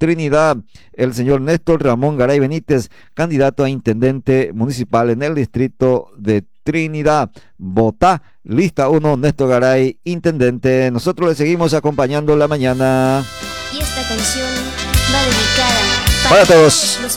Trinidad, el señor Néstor Ramón Garay Benítez, candidato a intendente municipal en el distrito de Trinidad. Vota, lista 1, Néstor Garay, intendente. Nosotros le seguimos acompañando la mañana. Y esta canción va dedicada para todos.